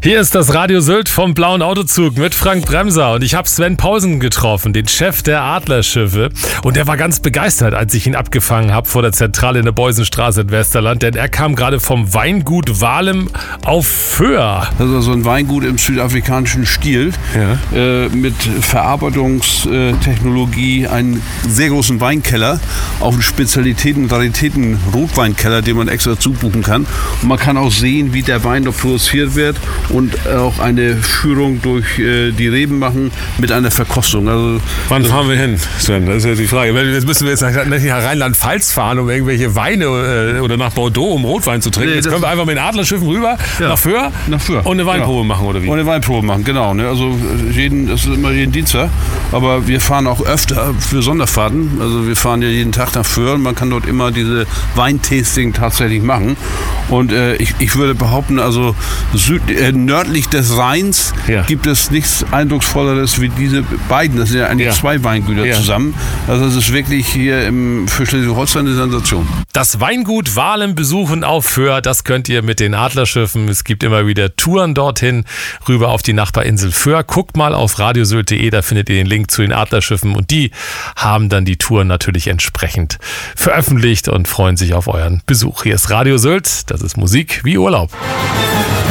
Hier ist das Radio Sylt vom Blauen Autozug mit Frank Bremser und ich habe Sven Pausen getroffen, den Chef der Adlerschiffe, und der war ganz begeistert, als ich ihn abgefangen habe vor der Zentrale in der Beusenstraße in Westerland, denn er kam gerade vom Weingut Walem auf Föhr. Das ist also ein Weingut im südafrikanischen Stil, mit Verarbeitungstechnologie, einen sehr großen Weinkeller, auch einen Spezialitäten- und Raritäten-Rotweinkeller, den man extra zubuchen kann. Und man kann auch sehen, wie der Wein dort produziert wird und auch eine Führung durch die Reben machen mit einer Verkostung. Also, wann fahren wir hin, Sven? Das ist ja die Frage. Jetzt müssen wir jetzt nach Rheinland-Pfalz fahren, um irgendwelche Weine oder nach Bordeaux, um Rotwein zu trinken. Jetzt können wir einfach mit den Adlerschiffen rüber nach Föhr und eine Weinprobe machen, oder wie? Und eine Weinprobe machen, genau. Ne? Also das ist immer jeden Dienstag. Aber wir fahren auch öfter für Sonderfahrten. Also wir fahren ja jeden Tag nach Föhr und man kann dort immer diese Weintasting tatsächlich machen. Und ich würde behaupten, also nördlich des Rheins gibt es nichts Eindrucksvolleres wie diese beiden. Das sind ja eigentlich zwei Weingüter zusammen. Also das ist wirklich hier für Schleswig-Holstein eine Sensation. Das Weingut Walem besuchen auf Föhr, das könnt ihr mit den Adlerschiffen. Es gibt immer wieder Touren dorthin, rüber auf die Nachbarinsel Föhr. Guckt mal auf radiosylt.de, da findet ihr den Link zu den Adlerschiffen und die haben dann die Touren natürlich entsprechend veröffentlicht und freuen sich auf euren Besuch. Hier ist Radio Sylt, das ist Musik wie Urlaub.